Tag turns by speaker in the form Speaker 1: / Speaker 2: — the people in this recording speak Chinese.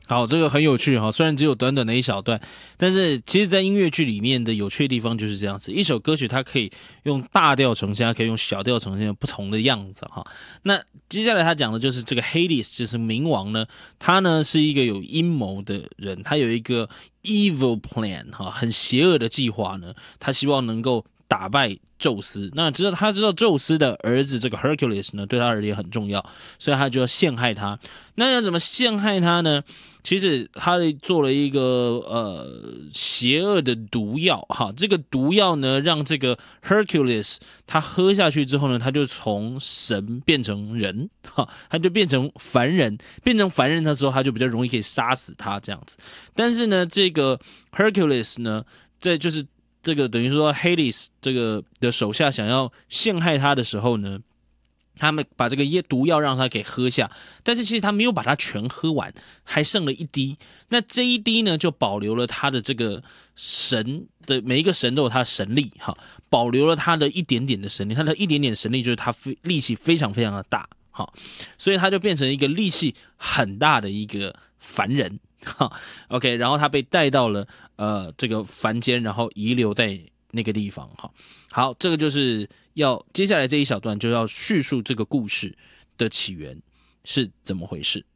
Speaker 1: 好，这个很有趣哈，虽然只有短短的一小段，但是其实在音乐剧里面的有趣的地方就是这样子，一首歌曲它可以用大调呈现，它可以用小调呈现不同的样子哈。那接下来他讲的就是这个 Hades， 就是冥王呢，他呢是一个有阴谋的人，他有一个 evil plan 哈，很邪恶的计划呢，他希望能够打败宙斯。那他知道宙斯的儿子这个 Hercules 呢，对他而言很重要，所以他就要陷害他。那要怎么陷害他呢？其实他做了一个邪恶的毒药哈，这个毒药呢，让这个 Hercules 他喝下去之后呢，他就从神变成人哈，他就变成凡人，变成凡人的时候，他就比较容易可以杀死他这样子。但是呢，这个 Hercules 呢，就是这个等于说 Hades 这个的手下想要陷害他的时候呢，他们把这个毒药让他给喝下，但是其实他没有把它全喝完，还剩了一滴。那这一滴呢，就保留了他的这个神的每一个神都有他的神力哈，保留了他的一点点的神力，他的一点点神力就是他力气非常非常的大，好，所以他就变成一个力气很大的一个凡人。OK， 然后他被带到了这个凡间，然后遗留在那个地方。好，这个就是接下来这一小段就要叙述这个故事的起源是怎么回事。